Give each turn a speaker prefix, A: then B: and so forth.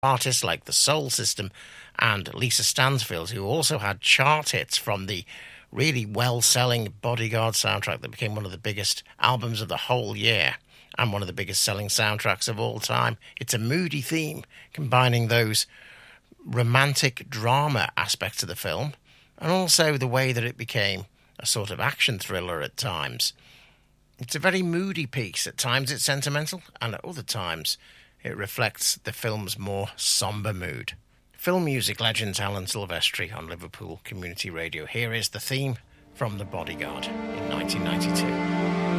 A: artists like the Soul System and Lisa Stansfield, who also had chart hits from the really well-selling Bodyguard soundtrack that became one of the biggest albums of the whole year and one of the biggest selling soundtracks of all time. It's a moody theme, combining those romantic drama aspects of the film and also the way that it became a sort of action thriller at times. It's a very moody piece. At times it's sentimental, and at other times it reflects the film's more sombre mood. Film music legend Alan Silvestri on Liverpool Community Radio. Here is the theme from The Bodyguard in 1992.